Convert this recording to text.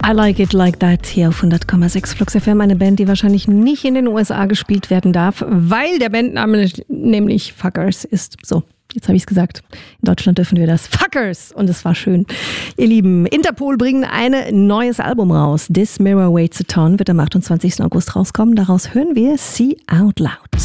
I Like It Like That hier auf 100,6 Flux FM. Eine Band, die wahrscheinlich nicht in den USA gespielt werden darf, weil der Bandname nämlich Fuckers ist. So, jetzt habe ich es gesagt. In Deutschland dürfen wir das. Fuckers! Und es war schön. Ihr Lieben, Interpol bringen ein neues Album raus. This Mirror Weighs a Ton wird am 28. August rauskommen. Daraus hören wir See Out Loud.